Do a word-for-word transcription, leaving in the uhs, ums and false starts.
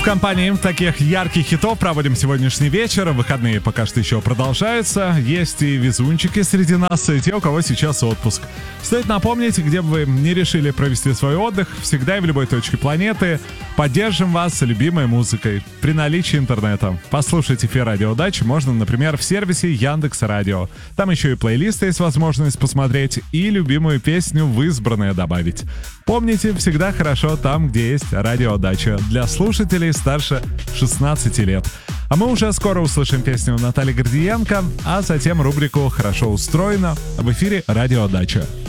В компании таких ярких хитов проводим сегодняшний вечер. Выходные пока что еще продолжаются. Есть и везунчики среди нас, и те, у кого сейчас отпуск. Стоит напомнить, где бы вы не решили провести свой отдых, всегда и в любой точке планеты поддержим вас любимой музыкой при наличии интернета. Послушать эфир «Радио Дача» можно, например, в сервисе Яндекс.Радио. Там еще и плейлисты есть возможность посмотреть и любимую песню в избранное добавить. Помните, всегда хорошо там, где есть «Радио Дача» для слушателей старше шестнадцати лет. А мы уже скоро услышим песню Натальи Гордиенко, а затем рубрику «Хорошо устроено» в эфире «Радио Дача».